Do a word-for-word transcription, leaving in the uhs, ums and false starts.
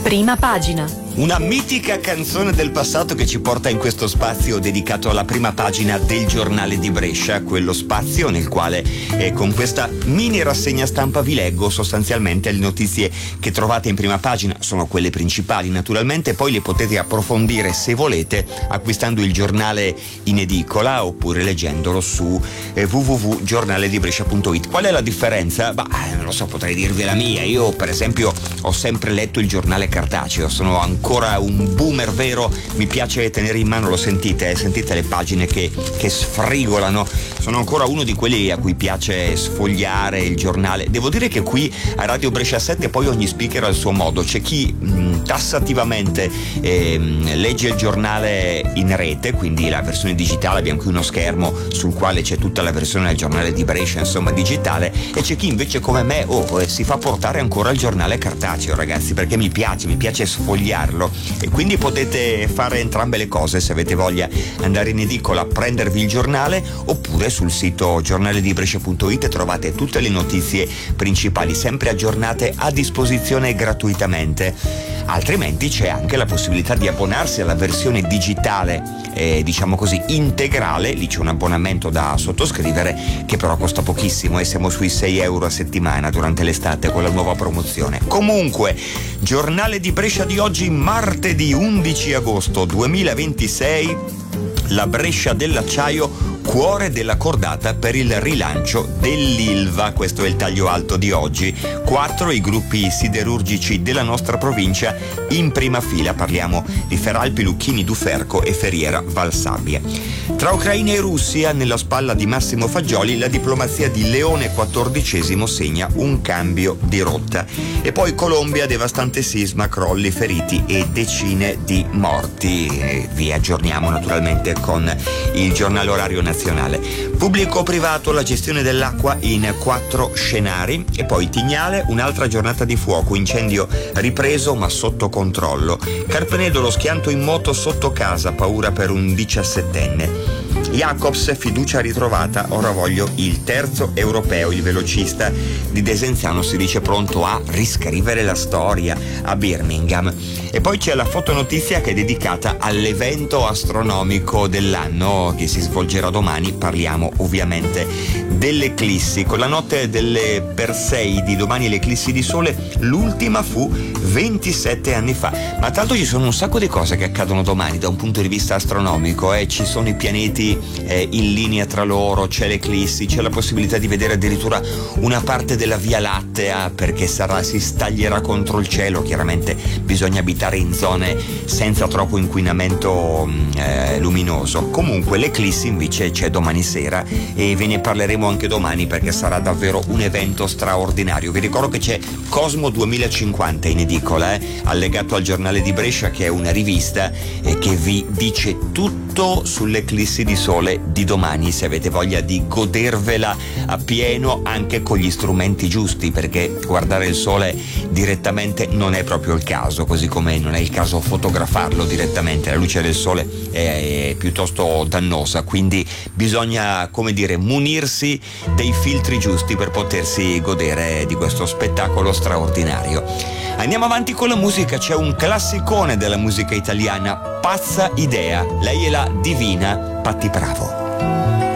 Prima pagina. Una mitica canzone del passato che ci porta in questo spazio dedicato alla prima pagina del giornale di Brescia, quello spazio nel quale eh, con questa mini rassegna stampa vi leggo sostanzialmente le notizie che trovate in prima pagina, sono quelle principali naturalmente, poi le potete approfondire se volete acquistando il giornale in edicola oppure leggendolo su eh, w w w punto giornale di brescia punto it. Qual è la differenza? Bah, non lo so, potrei dirvi la mia. Io per esempio ho sempre letto il giornale cartaceo, sono ancora ancora un boomer vero, mi piace tenere in mano, lo sentite, eh? Sentite le pagine che, che sfrigolano, sono ancora uno di quelli a cui piace sfogliare il giornale. Devo dire che qui a Radio Brescia sette poi ogni speaker ha il suo modo, c'è chi mh, tassativamente eh, legge il giornale in rete, quindi la versione digitale, abbiamo qui uno schermo sul quale c'è tutta la versione del giornale di Brescia, insomma digitale, e c'è chi invece come me oh, eh, si fa portare ancora il giornale cartaceo, ragazzi, perché mi piace, mi piace sfogliarlo. E quindi potete fare entrambe le cose se avete voglia, andare in edicola a prendervi il giornale oppure sul sito giornale di brescia punto it trovate tutte le notizie principali sempre aggiornate a disposizione gratuitamente. Altrimenti c'è anche la possibilità di abbonarsi alla versione digitale, eh, diciamo così integrale, lì c'è un abbonamento da sottoscrivere che però costa pochissimo e siamo sui sei euro a settimana durante l'estate con la nuova promozione. Comunque, giornale di Brescia di oggi, martedì undici agosto duemilaventisei, la Brescia dell'acciaio, cuore della cordata per il rilancio dell'Ilva. Questo è il taglio alto di oggi. Quattro i gruppi siderurgici della nostra provincia in prima fila, parliamo di Feralpi, Lucchini, Duferco e Ferriera Valsabbia. Tra Ucraina e Russia, nella spalla di Massimo Fagioli, la diplomazia di Leone quattordicesimo segna un cambio di rotta. E poi Colombia, devastante sisma, crolli, feriti e decine di morti. E vi aggiorniamo naturalmente con il giornale orario nazionale. Pubblico-privato, la gestione dell'acqua in quattro scenari. E poi Tignale, un'altra giornata di fuoco, incendio ripreso ma sotto controllo. Carpenedo, lo schianto in moto sotto casa, paura per un diciassettenne. Jacobs, fiducia ritrovata, ora voglio il terzo europeo, il velocista di Desenzano si dice pronto a riscrivere la storia a Birmingham. E poi c'è la fotonotizia che è dedicata all'evento astronomico dell'anno che si svolgerà domani, parliamo ovviamente dell'eclissi. Con la notte delle Perseidi, domani l'eclissi di sole, l'ultima fu ventisette anni fa. Ma tanto ci sono un sacco di cose che accadono domani da un punto di vista astronomico, eh? Ci sono i pianeti eh, in linea tra loro, c'è l'eclissi, c'è la possibilità di vedere addirittura una parte della Via Lattea perché sarà, si staglierà contro il cielo. Chiaramente bisogna abitare in zone senza troppo inquinamento eh, luminoso. Comunque l'eclissi invece c'è domani sera e ve ne parleremo anche domani perché sarà davvero un evento straordinario. Vi ricordo che c'è Cosmo duemilacinquanta in edicola, eh, allegato al giornale di Brescia, che è una rivista eh, che vi dice tutto sull'eclissi di sole di domani, se avete voglia di godervela a pieno anche con gli strumenti giusti, perché guardare il sole direttamente non è proprio il caso, così come non è il caso fotografarlo direttamente, la luce del sole è piuttosto dannosa, quindi bisogna, come dire, munirsi dei filtri giusti per potersi godere di questo spettacolo straordinario. Andiamo avanti con la musica, c'è un classicone della musica italiana, Pazza Idea, lei è la divina Patti Bravo.